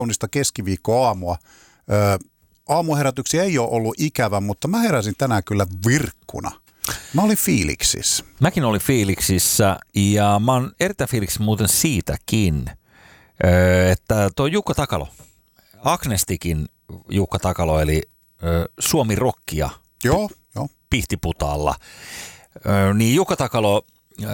kaunista keskiviikkoaamua. Aamuherätyksiä ei ole ollut ikävä, mutta mä heräsin tänään kyllä virkkuna. Mä olin fiiliksissä. Mäkin olin fiiliksissä ja mä oon erittäin fiiliksissä muuten siitäkin, että tuo Jukka Takalo, Agnestikin Jukka Takalo, eli Suomi Rockia Joo. Pihtiputaalla, niin Jukka Takalo,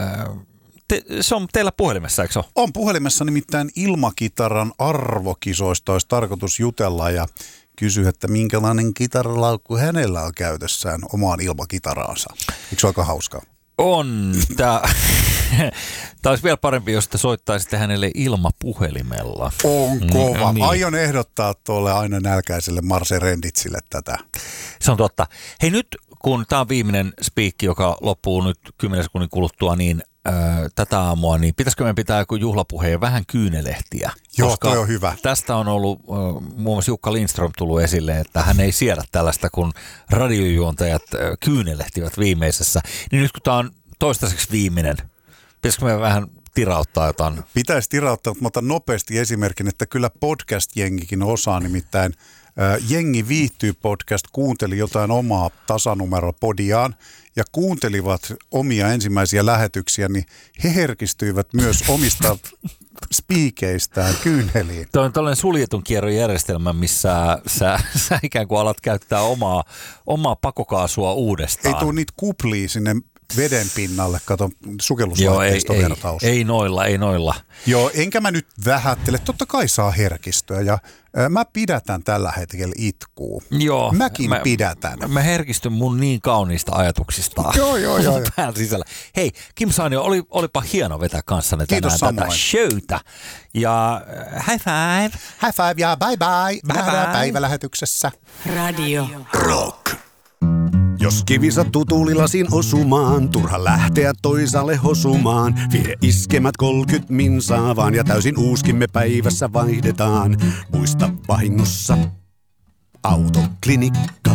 se on teillä puhelimessa, eikö se ole? On puhelimessa, nimittäin Ilmakitaran arvokisoista olisi tarkoitus jutella ja kysyä, että minkälainen kitaralaukku hänellä on käytössään omaan ilmakitaraansa. Eikö se aika hauskaa? On. Tämä olisi vielä parempi, jos te soittaisitte hänelle ilmapuhelimella. On kova. Niin. Aion ehdottaa tuolle aina nälkäiselle Marse Renditsille tätä. Se on totta. Hei, nyt kun tämä on viimeinen spiikki, joka loppuu nyt 10 sekunnin kuluttua, niin tätä aamua, niin pitäisikö meidän pitää joku juhlapuhe ja vähän kyynelehtiä? Joo, toi on hyvä. Tästä on ollut muun muassa Jukka Lindström tullut esille, että hän ei siedä tällaista, kun radiojuontajat kyynelehtivät viimeisessä. Niin nyt kun tämä on toistaiseksi viimeinen, pitäisikö meidän vähän tirauttaa jotain? Pitäisi tirauttaa, mutta nopeasti esimerkin, että kyllä podcast-jengikin osaa, nimittäin Jengi viihtyy podcast kuunteli jotain omaa tasanumeropodiaan ja kuuntelivat omia ensimmäisiä lähetyksiä, niin he herkistyivät myös omista spiikeistään kyyneliin. Tuo on tällainen suljetun kierron järjestelmä, missä sä ikään kuin alat käyttää omaa pakokaasua uudestaan. Ei tule niitä kuplia sinne veden pinnalle, kato sukelluslaitteiston ei noilla. Joo, enkä mä nyt vähättele, totta kai saa herkistyä ja mä pidätän tällä hetkellä itkuu. Joo. Mäkin pidätän. Mä herkistyn mun niin kauniista ajatuksista. Joo. Pään sisällä. Hei, Kim Sainio, olipa hieno vetää kanssanne tänään tätä showta. Ja high five. High five ja bye bye. Nähdään päivälähetyksessä. Radio Rock. Jos kivi sattuu tuulilasin osumaan, turha lähteä toisaalle hosumaan. Vie iskemät 30 minsaa vaan ja täysin uuskimme päivässä vaihdetaan. Muista vahingossa autoklinikka.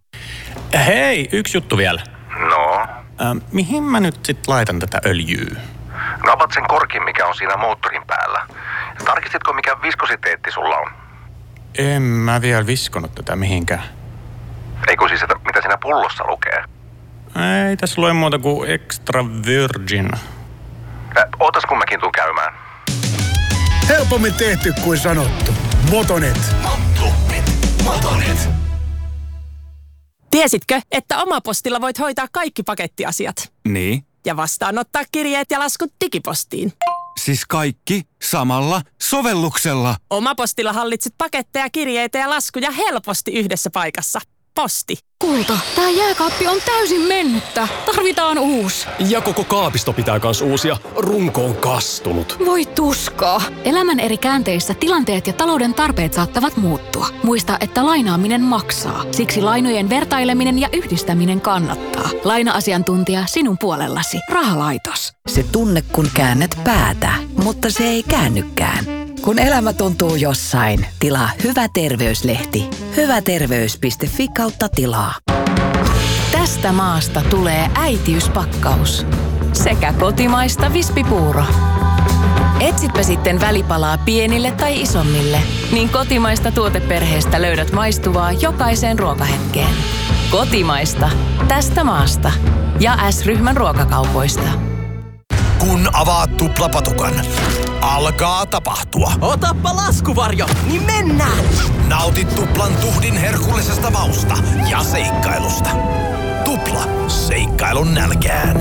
Hei, yksi juttu vielä. No? Mihin mä nyt sit laitan tätä öljyä? No avat sen korkin, mikä on siinä moottorin päällä. Tarkistitko, mikä viskositeetti sulla on? En mä vielä viskonut tätä mihinkään. Eikö siis, että mitä siinä pullossa lukee? Ei tässä lue muuta kuin extra virgin. Ootas kun mäkin tuun käymään. Helpommin tehty kuin sanottu. Motonet. Motonet. Tiesitkö, että Omapostilla voit hoitaa kaikki pakettiasiat? Niin. Ja vastaanottaa kirjeet ja laskut digipostiin. Siis kaikki samalla sovelluksella. Omapostilla hallitset paketteja, kirjeitä ja laskuja helposti yhdessä paikassa. Posti. Kulta, tää jääkaappi on täysin mennyttä. Tarvitaan uusi. Ja koko kaapisto pitää kans uusia. Runko on kastunut. Voi tuskaa. Elämän eri käänteissä tilanteet ja talouden tarpeet saattavat muuttua. Muista, että lainaaminen maksaa. Siksi lainojen vertaileminen ja yhdistäminen kannattaa. Laina-asiantuntija sinun puolellasi. Rahalaitos. Se tunne, kun käännät päätä, mutta se ei käännykään. Kun elämä tuntuu jossain, tilaa Hyvä terveyslehti. hyväterveys.fi/tilaa. Tästä maasta tulee äitiyspakkaus. Sekä kotimaista vispipuuro. Etsipä sitten välipalaa pienille tai isommille, niin kotimaista tuoteperheestä löydät maistuvaa jokaiseen ruokahetkeen. Kotimaista. Tästä maasta. Ja S-ryhmän ruokakaupoista. Kun avaat tuplapatukan, alkaa tapahtua. Otappa laskuvarjo, niin mennään! Nautit tuplan tuhdin herkullisesta mausta ja seikkailusta. Tupla, seikkailun nälkään.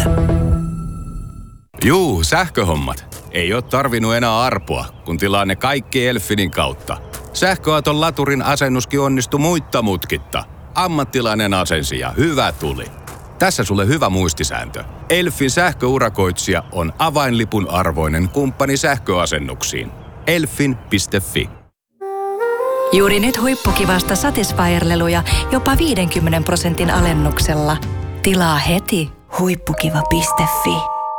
Juu, sähköhommat. Ei oo tarvinnut enää arpoa, kun tilaa ne kaikki Elfinin kautta. Sähköauton laturin asennuskin onnistui muitta mutkitta. Ammattilainen asensi ja hyvä tuli. Tässä sulle hyvä muistisääntö. Elfin sähköurakoitsija on avainlipun arvoinen kumppani sähköasennuksiin. Elfin.fi. Juuri nyt huippukivasta Satisfyer-leluja jopa 50% alennuksella. Tilaa heti huippukiva.fi.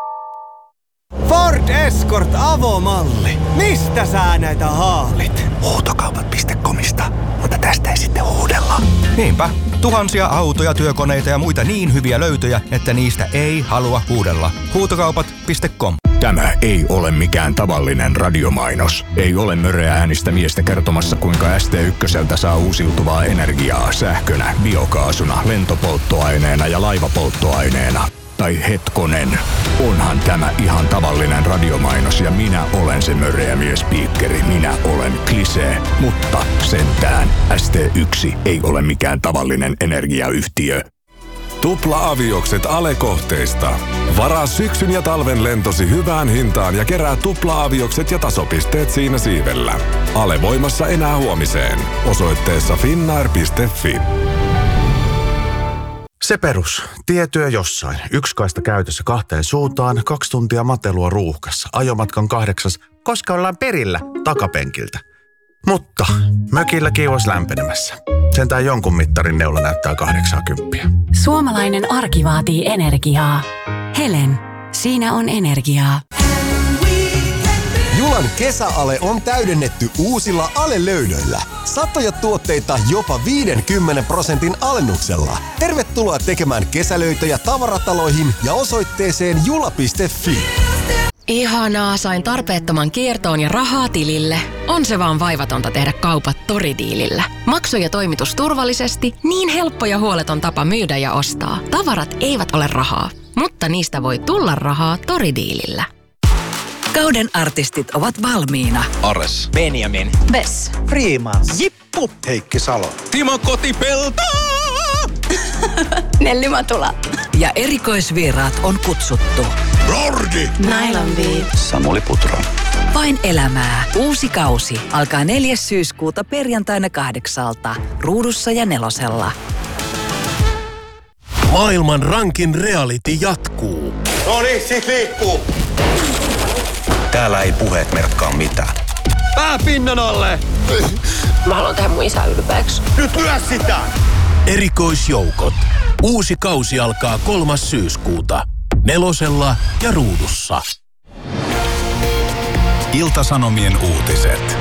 Ford Escort avomalli. Mistä sä näitä haalit? Huutokaupat.comista, mutta tästä ei sitten huudella. Niinpä. Tuhansia autoja, työkoneita ja muita niin hyviä löytöjä, että niistä ei halua huudella. Huutokaupat.com. Tämä ei ole mikään tavallinen radiomainos. Ei ole möreä äänistä miestä kertomassa, kuinka ST1 saa uusiutuvaa energiaa sähkönä, biokaasuna, lentopolttoaineena ja laivapolttoaineena. Tai hetkonen, onhan tämä ihan tavallinen radiomainos ja minä olen se möreä miespiikkeri. Minä olen Klisee, mutta sentään ST1 ei ole mikään tavallinen energiayhtiö. Tupla-aviokset Ale-kohteista. Varaa syksyn ja talven lentosi hyvään hintaan ja kerää tupla-aviokset ja tasopisteet siinä siivellä. Ale voimassa enää huomiseen. Osoitteessa finnair.fi. Se perus. Tietyö jossain. Yksi kaista käytössä 2 suuntaan, 2 tuntia matelua ruuhkassa. Ajomatkan 8, koska ollaan perillä takapenkiltä. Mutta mökillä kiuas lämpenemässä. Sentään jonkun mittarin neula näyttää 80. Suomalainen arki vaatii energiaa. Helen, siinä on energiaa. Julan kesäale on täydennetty uusilla Ale-löydöillä. Satoja tuotteita jopa 50% alennuksella. Tervetuloa tekemään kesälöitöjä tavarataloihin ja osoitteeseen jula.fi. Ihanaa, sain tarpeettoman kiertoon ja rahaa tilille. On se vaan vaivatonta tehdä kaupat Toridiilillä. Maksu ja toimitus turvallisesti, niin helppo ja huoleton tapa myydä ja ostaa. Tavarat eivät ole rahaa, mutta niistä voi tulla rahaa Toridiilillä. Kauden artistit ovat valmiina. Ares. Benjamin. Vess. Freemans. Jippu. Heikki Salo. Timo Kotipelto. Nelli Matula. Ja erikoisvieraat on kutsuttu. Lordi. Nylon Beat. Samuli Putro. Vain elämää. Uusi kausi alkaa 4. syyskuuta perjantaina 8. Ruudussa ja 4. Maailman rankin reality jatkuu. No niin, sit liikkuu. Täällä ei puheet merkkaa mitään. Pää pinnan alle! Mä haluan tehdä mun isä ylpeäksi. Nyt lyö sitä! Erikoisjoukot. Uusi kausi alkaa 3. syyskuuta. 4 ja Ruudussa. Ilta-Sanomien uutiset.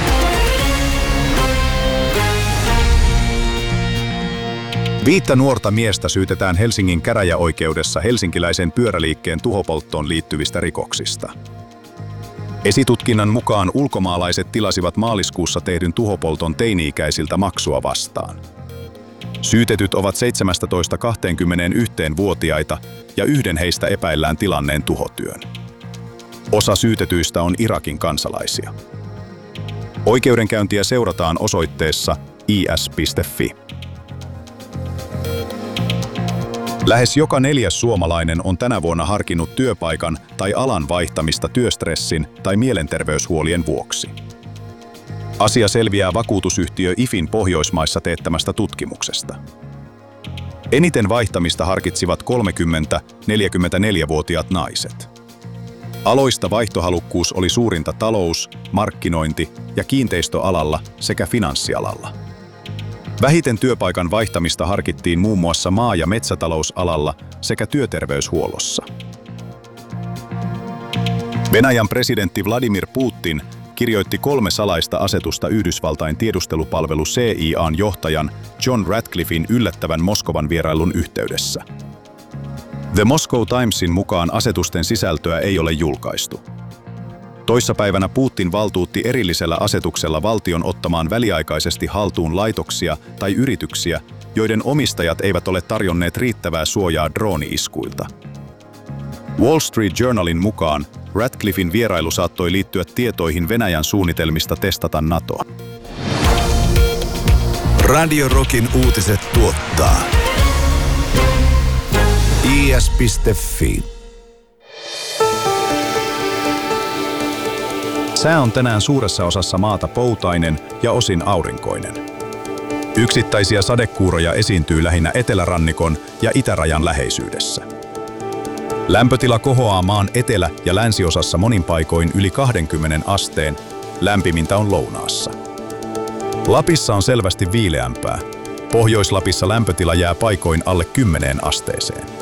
Viittä nuorta miestä syytetään Helsingin käräjäoikeudessa helsinkiläisen pyöräliikkeen tuhopolttoon liittyvistä rikoksista. Esitutkinnan mukaan ulkomaalaiset tilasivat maaliskuussa tehdyn tuhopolton teini-ikäisiltä maksua vastaan. Syytetyt ovat 17-21-vuotiaita ja yhden heistä epäillään tilanneen tuhotyön. Osa syytetyistä on Irakin kansalaisia. Oikeudenkäyntiä seurataan osoitteessa is.fi. Lähes joka 4. suomalainen on tänä vuonna harkinnut työpaikan tai alan vaihtamista työstressin tai mielenterveyshuolien vuoksi. Asia selviää vakuutusyhtiö IFin Pohjoismaissa teettämästä tutkimuksesta. Eniten vaihtamista harkitsivat 30-44-vuotiaat naiset. Aloista vaihtohalukkuus oli suurinta talous-, markkinointi- ja kiinteistöalalla sekä finanssialalla. Vähiten työpaikan vaihtamista harkittiin muun muassa maa- ja metsätalousalalla sekä työterveyshuollossa. Venäjän presidentti Vladimir Putin kirjoitti 3 salaista asetusta Yhdysvaltain tiedustelupalvelu CIA:n johtajan John Ratcliffein yllättävän Moskovan vierailun yhteydessä. The Moscow Timesin mukaan asetusten sisältöä ei ole julkaistu. Toissapäivänä Putin valtuutti erillisellä asetuksella valtion ottamaan väliaikaisesti haltuun laitoksia tai yrityksiä, joiden omistajat eivät ole tarjonneet riittävää suojaa drooni-iskuilta. Wall Street Journalin mukaan Ratcliffein vierailu saattoi liittyä tietoihin Venäjän suunnitelmista testata NATOa. Radio Rockin uutiset tuottaa is.fi. Sää on tänään suuressa osassa maata poutainen ja osin aurinkoinen. Yksittäisiä sadekuuroja esiintyy lähinnä etelärannikon ja itärajan läheisyydessä. Lämpötila kohoaa maan etelä- ja länsiosassa monin paikoin yli 20 asteen, lämpimintä on lounaassa. Lapissa on selvästi viileämpää. Pohjois-Lapissa lämpötila jää paikoin alle 10 asteeseen.